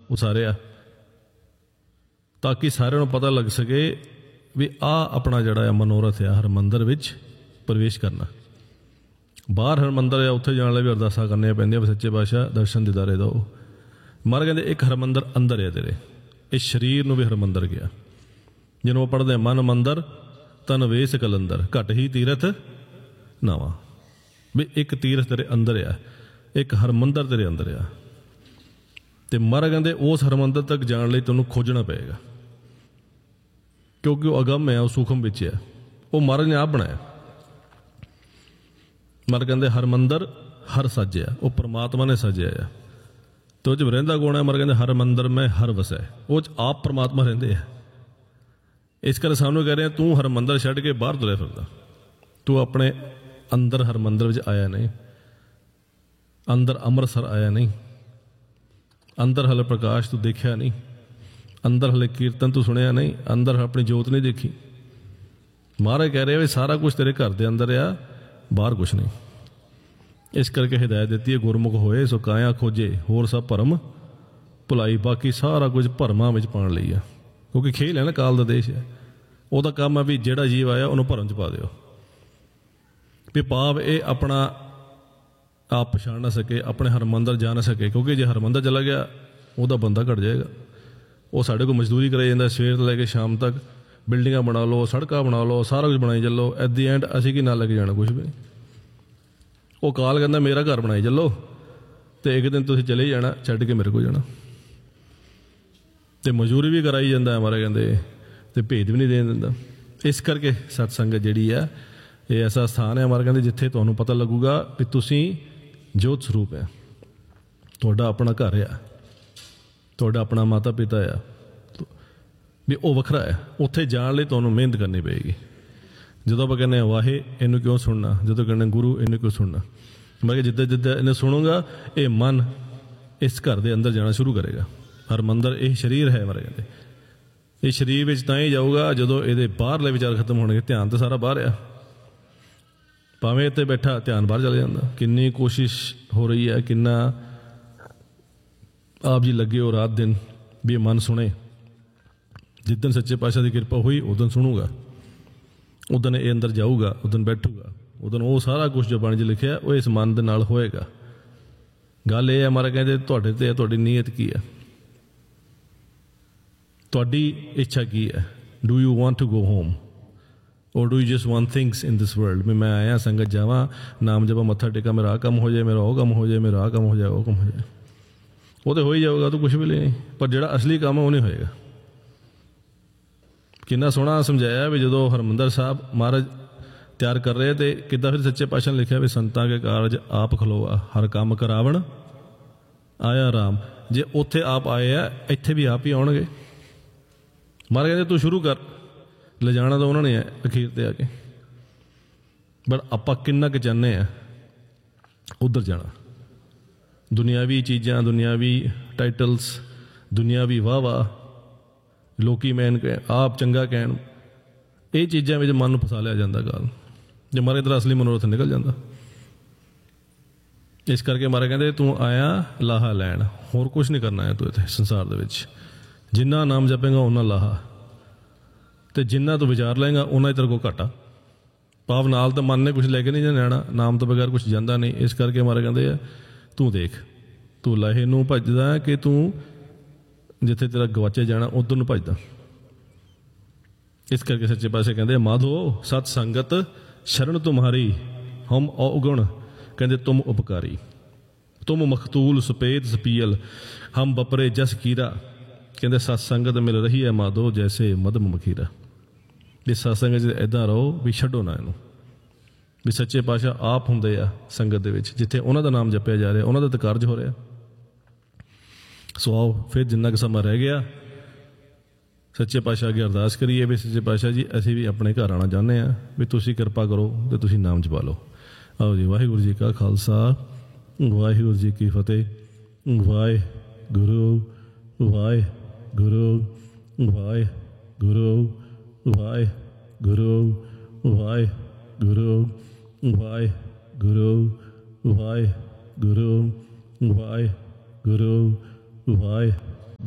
ਉਸਾਰਿਆ ਤਾਂ ਕਿ ਸਾਰਿਆਂ ਨੂੰ ਪਤਾ ਲੱਗ ਸਕੇ ਵੀ ਆਹ ਆਪਣਾ ਜਿਹੜਾ ਆ ਮਨੋਰਥ ਆ ਹਰਿਮੰਦਰ ਵਿੱਚ ਪ੍ਰਵੇਸ਼ ਕਰਨਾ। ਬਾਹਰ ਹਰਿਮੰਦਰ ਆ ਉੱਥੇ ਜਾਣ ਲਈ ਵੀ ਅਰਦਾਸਾਂ ਕਰਨੀਆਂ ਪੈਂਦੀਆਂ ਵੀ ਸੱਚੇ ਪਾਤਸ਼ਾਹ ਦਰਸ਼ਨ ਦੀਦਾਰੇ ਦਿਓ। ਮਹਾਰਾਜ ਕਹਿੰਦੇ ਇੱਕ ਹਰਿਮੰਦਰ ਅੰਦਰ ਆ ਤੇਰੇ, ਇਸ ਸਰੀਰ ਨੂੰ ਵੀ ਹਰਿਮੰਦਰ ਗਿਆ। ਜਿਹਨੂੰ ਉਹ ਪੜ੍ਹਦੇ ਮਨ ਮੰਦਰ ਤਨ ਵੇਸ ਕਲੰਦਰ ਘੱਟ ਹੀ ਤੀਰਥ ਨਾਵਾਂ। ਵੀ ਇੱਕ ਤੀਰਥ ਤੇਰੇ ਅੰਦਰ ਆ, ਇੱਕ ਹਰਿਮੰਦਰ ਤੇਰੇ ਅੰਦਰ ਆ। ਤੇ ਮਹਾਰਾਜ ਕਹਿੰਦੇ ਉਸ ਹਰਿਮੰਦਰ ਤੱਕ ਜਾਣ ਲਈ ਤੈਨੂੰ ਖੋਜਣਾ ਪਏਗਾ, ਕਿਉਂਕਿ ਉਹ ਅਗੰਮ ਹੈ, ਉਹ ਸੂਖਮ ਵਿੱਚ ਹੈ, ਉਹ ਮਹਾਰਾਜ ਨੇ ਆਪ ਬਣਾਇਆ। ਮਹਾਰਾਜ ਕਹਿੰਦੇ ਹਰਿਮੰਦਰ ਹਰ ਸਾਜਿਆ, ਉਹ ਪਰਮਾਤਮਾ ਨੇ ਸਾਜਿਆ ਆ। ਤੇ ਉਹ 'ਚ ਰਹਿੰਦਾ ਕੌਣ ਹੈ? ਮਹਾਰਾਜ ਕਹਿੰਦੇ ਹਰਿਮੰਦਰ ਮੈਂ ਹਰ ਵਸੈ, ਉਹ 'ਚ ਆਪ ਪਰਮਾਤਮਾ ਰਹਿੰਦੇ ਆ। ਇਸ ਕਰਕੇ ਸਾਨੂੰ ਕਹਿ ਰਹੇ ਤੂੰ ਹਰਿਮੰਦਰ ਛੱਡ ਕੇ ਬਾਹਰ ਤੁਰਿਆ ਫਿਰਦਾ, ਤੂੰ ਆਪਣੇ ਅੰਦਰ ਹਰਿਮੰਦਰ ਵਿੱਚ ਆਇਆ ਨਹੀਂ, ਅੰਦਰ ਅੰਮ੍ਰਿਤਸਰ ਆਇਆ ਨਹੀਂ, ਅੰਦਰ ਹਲੇ ਪ੍ਰਕਾਸ਼ ਤੂੰ ਦੇਖਿਆ ਨਹੀਂ, ਅੰਦਰ ਹਲੇ ਕੀਰਤਨ ਤੂੰ ਸੁਣਿਆ ਨਹੀਂ, ਅੰਦਰ ਆਪਣੀ ਜੋਤ ਨਹੀਂ ਦੇਖੀ। ਮਹਾਰਾਜ ਕਹਿ ਰਹੇ ਵੀ ਸਾਰਾ ਕੁਛ ਤੇਰੇ ਘਰ ਦੇ ਅੰਦਰ ਆ, ਬਾਹਰ ਕੁਛ ਨਹੀਂ। ਇਸ ਕਰਕੇ ਹਿਦਾਇਤ ਦਿੱਤੀ ਹੈ ਗੁਰਮੁਖ ਹੋਏ ਸੋ ਕਾਇਆ ਖੋਜੇ, ਹੋਰ ਸਭ ਭਰਮ ਭੁਲਾਈ। ਬਾਕੀ ਸਾਰਾ ਕੁਝ ਭਰਮਾਂ ਵਿੱਚ ਪਾਉਣ ਲਈ ਆ, ਕਿਉਂਕਿ ਖੇਲ ਹੈ ਨਾ, ਕਾਲ ਦਾ ਦੇਸ਼ ਹੈ। ਉਹਦਾ ਕੰਮ ਹੈ ਵੀ ਜਿਹੜਾ ਜੀਵ ਆਇਆ ਉਹਨੂੰ ਭਰਮ 'ਚ ਪਾ ਦਿਓ, ਵੀ ਭਾਵ ਇਹ ਆਪਣਾ ਆਪ ਪਛਾਣ ਨਾ ਸਕੇ, ਆਪਣੇ ਹਰਿਮੰਦਰ ਜਾ ਨਾ ਸਕੇ। ਕਿਉਂਕਿ ਜੇ ਹਰਿਮੰਦਰ ਚਲਾ ਗਿਆ ਉਹਦਾ ਬੰਦਾ ਘਟ ਜਾਏਗਾ। ਉਹ ਸਾਡੇ ਕੋਲ ਮਜ਼ਦੂਰੀ ਕਰਾਈ ਜਾਂਦਾ ਸਵੇਰ ਤੋਂ ਲੈ ਕੇ ਸ਼ਾਮ ਤੱਕ, ਬਿਲਡਿੰਗਾਂ ਬਣਾ ਲਓ, ਸੜਕਾਂ ਬਣਾ ਲਓ, ਸਾਰਾ ਕੁਝ ਬਣਾਈ ਚੱਲੋ। ਐਟ ਦੀ ਐਂਡ ਅਸੀਂ ਕੀ ਨਾਲ ਲੈ ਕੇ ਜਾਣਾ? ਕੁਛ ਵੀ ਨਹੀਂ। ਉਹ ਕਾਲ ਕਹਿੰਦਾ ਮੇਰਾ ਘਰ ਬਣਾਈ ਚੱਲੋ, ਤੇ ਇੱਕ ਦਿਨ ਤੁਸੀਂ ਚਲੇ ਹੀ ਜਾਣਾ, ਛੱਡ ਕੇ ਮੇਰੇ ਕੋਲ ਜਾਣਾ। ਤੇ ਮਜ਼ਦੂਰੀ ਵੀ ਕਰਾਈ ਜਾਂਦਾ ਹੈ ਮਾਰੇ ਕਹਿੰਦੇ, ਤੇ ਭੇਦ ਵੀ ਨਹੀਂ ਦੇਣ ਦਿੰਦਾ। ਇਸ ਕਰਕੇ ਸਤਸੰਗਤ ਜਿਹੜੀ ਆ ਇਹ ਐਸਾ ਸਥਾਨ ਹੈ ਮਾਰੇ ਕਹਿੰਦੇ ਜਿੱਥੇ ਤੁਹਾਨੂੰ ਪਤਾ ਲੱਗੂਗਾ ਵੀ ਤੁਸੀਂ ਜੋਤ ਸਰੂਪ ਹੈ, ਤੁਹਾਡਾ ਆਪਣਾ ਘਰ ਆ, ਤੁਹਾਡਾ ਆਪਣਾ ਮਾਤਾ ਪਿਤਾ ਆ, ਵੀ ਉਹ ਵੱਖਰਾ ਹੈ। ਉੱਥੇ ਜਾਣ ਲਈ ਤੁਹਾਨੂੰ ਮਿਹਨਤ ਕਰਨੀ ਪਏਗੀ। ਜਦੋਂ ਆਪਾਂ ਕਹਿੰਦੇ ਵਾਹੇ ਇਹਨੂੰ ਕਿਉਂ ਸੁਣਨਾ, ਜਦੋਂ ਕਹਿੰਦੇ ਗੁਰੂ ਇਹਨੂੰ ਕਿਉਂ ਸੁਣਨਾ, ਮੈਂ ਕਿਹਾ ਜਿੱਦਾਂ ਜਿੱਦਾਂ ਇਹਨੂੰ ਸੁਣੂਗਾ ਇਹ ਮਨ ਇਸ ਘਰ ਦੇ ਅੰਦਰ ਜਾਣਾ ਸ਼ੁਰੂ ਕਰੇਗਾ। ਹਰਿਮੰਦਰ ਇਹ ਸਰੀਰ ਹੈ ਮਾਰੇ ਕਹਿੰਦੇ, ਇਹ ਸਰੀਰ ਵਿੱਚ ਤਾਂ ਹੀ ਜਾਊਗਾ ਜਦੋਂ ਇਹਦੇ ਬਾਹਰਲੇ ਵਿਚਾਰ ਖਤਮ ਹੋਣਗੇ। ਧਿਆਨ ਤਾਂ ਸਾਰਾ ਬਾਹਰ ਆ, ਭਾਵੇਂ ਇੱਥੇ ਬੈਠਾ ਧਿਆਨ ਬਾਹਰ ਚਲੇ ਜਾਂਦਾ। ਕਿੰਨੀ ਕੋਸ਼ਿਸ਼ ਹੋ ਰਹੀ ਹੈ, ਕਿੰਨਾ ਆਪ ਜੀ ਲੱਗੇ ਹੋ ਰਾਤ ਦਿਨ ਵੀ ਇਹ ਮਨ ਸੁਣੇ। ਜਿੱਦਣ ਸੱਚੇ ਪਾਤਸ਼ਾਹ ਦੀ ਕਿਰਪਾ ਹੋਈ ਉਦੋਂ ਸੁਣੂਗਾ, ਉਦੋਂ ਇਹ ਅੰਦਰ ਜਾਊਗਾ, ਉਦੋਂ ਬੈਠੂਗਾ, ਉਦੋਂ ਉਹ ਸਾਰਾ ਕੁਛ ਜੋ ਬਾਣੀ 'ਚ ਲਿਖਿਆ ਉਹ ਇਸ ਮਨ ਦੇ ਨਾਲ ਹੋਏਗਾ। ਗੱਲ ਇਹ ਹੈ ਮਾਰਾ ਕਹਿੰਦੇ ਤੁਹਾਡੇ ਤੇ ਤੁਹਾਡੀ ਨੀਅਤ ਕੀ ਹੈ, ਤੁਹਾਡੀ ਇੱਛਾ ਕੀ ਹੈ। Do you want to go home ਔਰ do you just want things in this world? ਵੀ ਮੈਂ ਆਇਆ ਸੰਗਤ ਜਾਵਾਂ, ਨਾਮ ਜਪਾਂ, ਮੱਥਾ ਟੇਕਾਂ, ਮੇਰਾ ਆਹ ਕੰਮ ਹੋ ਜਾਏ, ਮੇਰਾ ਉਹ ਕੰਮ ਹੋ ਜਾਏ, ਮੇਰਾ ਆਹ ਕੰਮ ਹੋ ਜਾਏ, ਉਹ ਕੰਮ ਹੋ ਜਾਏ। ਉਹ ਤਾਂ ਹੋ ਹੀ ਜਾਊਗਾ, ਤੂੰ ਕੁਛ ਵੀ ਨਹੀਂ, ਪਰ ਜਿਹੜਾ ਅਸਲੀ ਕੰਮ ਹੈ ਉਹ ਨਹੀਂ ਹੋਏਗਾ। ਕਿੰਨਾ ਸੋਹਣਾ ਸਮਝਾਇਆ ਵੀ ਜਦੋਂ ਹਰਿਮੰਦਰ ਸਾਹਿਬ ਮਹਾਰਾਜ ਤਿਆਰ ਕਰ ਰਹੇ ਤੇ ਕਿੱਦਾਂ ਫਿਰ ਸੱਚੇ ਪਾਤਸ਼ਾਹ ਨੇ ਲਿਖਿਆ ਵੀ ਸੰਤਾਂ ਕੇ ਕਾਰਜ ਆਪ ਖਲੋਆ, ਹਰ ਕੰਮ ਕਰਾਵਣ ਆਇਆ ਰਾਮ। ਜੇ ਉੱਥੇ ਆਪ ਆਏ ਆ, ਇੱਥੇ ਵੀ ਆਪ ਹੀ ਆਉਣਗੇ। ਮਹਾਰਾਜ ਕਹਿੰਦੇ ਤੂੰ ਸ਼ੁਰੂ ਕਰ, ਲਿਜਾਣਾ ਤਾਂ ਉਹਨਾਂ ਨੇ ਹੈ ਅਖੀਰ ਤੇ ਆ ਕੇ, ਬਟ ਆਪਾਂ ਕਿੰਨਾ ਕੁ ਚਾਹੁੰਦੇ ਹਾਂ ਉੱਧਰ ਜਾਣਾ। ਦੁਨਿਆਵੀ ਚੀਜ਼ਾਂ, ਦੁਨਿਆਵੀ ਟਾਈਟਲਸ, ਦੁਨਿਆਵੀ ਵਾਹ-ਵਾਹ, ਲੋਕੀ ਮੈਨ ਆਪ ਚੰਗਾ ਕਹਿਣ, ਇਹ ਚੀਜ਼ਾਂ ਵਿੱਚ ਮਨ ਨੂੰ ਫਸਾ ਲਿਆ ਜਾਂਦਾ। ਗੱਲ ਜੇ ਮਹਾਰਾਜ ਤੇਰਾ ਅਸਲੀ ਮਨੋਰਥ ਨਿਕਲ ਜਾਂਦਾ। ਇਸ ਕਰਕੇ ਮਹਾਰਾਜ ਕਹਿੰਦੇ ਤੂੰ ਆਇਆ ਲਾਹਾ ਲੈਣ, ਹੋਰ ਕੁਛ ਨਹੀਂ ਕਰਨਾ ਹੈ ਤੂੰ ਇੱਥੇ ਸੰਸਾਰ ਦੇ ਵਿੱਚ। ਜਿੰਨਾ ਨਾਮ ਜਪੇਗਾ ਉਹਨਾਂ ਲਾਹਾ, ਤੇ ਜਿੰਨਾ ਤੂੰ ਵਿਚਾਰ ਲਏਗਾ ਉਹਨਾਂ ਹੀ ਤੇਰੇ ਕੋਲ ਘਾਟਾ। ਭਾਵ ਨਾਲ ਤਾਂ ਮਨ ਨੇ ਕੁਛ ਲੈ ਕੇ ਨਹੀਂ ਜਾਣਾ, ਨਾਮ ਤੋਂ ਬਗੈਰ ਕੁਛ ਜਾਂਦਾ ਨਹੀਂ। ਇਸ ਕਰਕੇ ਮਹਾਰਾਜ ਕਹਿੰਦੇ ਆ ਤੂੰ ਦੇਖ, ਤੂੰ ਲਾਹੇ ਨੂੰ ਭੱਜਦਾ ਕਿ ਤੂੰ ਜਿੱਥੇ ਤੇਰਾ ਗਵਾਚੇ ਜਾਣਾ ਉੱਧਰ ਨੂੰ ਭੱਜਦਾ। ਇਸ ਕਰਕੇ ਸੱਚੇ ਪਾਤਸ਼ਾਹ ਕਹਿੰਦੇ ਮਾਧੋ ਸਤ ਸੰਗਤ ਸ਼ਰਨ ਤੁਮਹਾਰੀ, ਹਮ ਔਗੁਣ ਕਹਿੰਦੇ ਤੁਮ ਉਪਕਾਰੀ, ਤੁਮ ਮਖਤੂਲ ਸੁਪੇਤ ਸਪੀਅਲ, ਹਮ ਬਪਰੇ ਜਸ ਕੀਰਾ। ਕਹਿੰਦੇ ਸਤ ਸੰਗਤ ਮਿਲ ਰਹੀ ਹੈ ਮਾਧੋ ਜੈਸੇ ਮਧਮ ਮਖੀਰਾ। ਵੀ ਸਤ ਸੰਗਤ 'ਚ ਇੱਦਾਂ ਰਹੋ ਵੀ ਛੱਡੋ ਨਾ ਇਹਨੂੰ। ਵੀ ਸੱਚੇ ਪਾਤਸ਼ਾਹ ਆਪ ਹੁੰਦੇ ਆ ਸੰਗਤ ਦੇ ਵਿੱਚ, ਜਿੱਥੇ ਉਹਨਾਂ ਦਾ ਨਾਮ ਜਪਿਆ ਜਾ ਰਿਹਾ, ਉਹਨਾਂ ਦਾ ਤਾਂ ਕਾਰਜ ਹੋ ਰਿਹਾ। ਸੋ ਆਓ ਫਿਰ ਜਿੰਨਾ ਕੁ ਸਮਾਂ ਰਹਿ ਗਿਆ ਸੱਚੇ ਪਾਤਸ਼ਾਹ ਅੱਗੇ ਅਰਦਾਸ ਕਰੀਏ ਵੀ ਸੱਚੇ ਪਾਤਸ਼ਾਹ ਜੀ ਅਸੀਂ ਵੀ ਆਪਣੇ ਘਰ ਆਉਣਾ ਚਾਹੁੰਦੇ ਹਾਂ, ਵੀ ਤੁਸੀਂ ਕਿਰਪਾ ਕਰੋ ਅਤੇ ਤੁਸੀਂ ਨਾਮ ਜਪਾ ਲਓ। ਆਓ ਜੀ, ਵਾਹਿਗੁਰੂ ਜੀ ਕਾ ਖਾਲਸਾ, ਵਾਹਿਗੁਰੂ ਜੀ ਕੀ ਫਤਿਹ। ਵਾਹਿਗੁਰੂ ਵਾਹਿਗੁਰੂ ਵਾਹਿਗੁਰੂ ਵਾਹਿਗੁਰੂ ਵਾਹਿਗੁਰੂ ਵਾਹਿਗੁਰੂ ਵਾਹਿਗੁਰੂ ਵਾਹਿਗੁਰੂ ਵਾਹਿਗੁਰੂ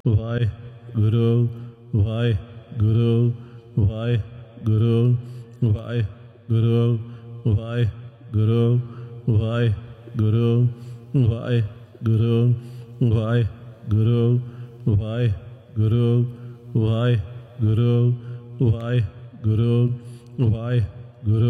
ਵਾਹਿਗੁਰੂ ਵਾਹਿਗੁਰੂ ਵਾਹਿਗੁਰੂ ਵਾਹਿਗੁਰੂ ਵਾਹਿਗੁਰੂ ਵਾਹਿਗੁਰੂ ਵਾਹਿਗੁਰੂ ਵਾਹਿਗੁਰੂ ਵਾਹਿਗੁਰੂ ਵਾਹਿਗੁਰੂ ਵਾਹਿਗੁਰੂ ਵਾਹਿਗੁਰੂ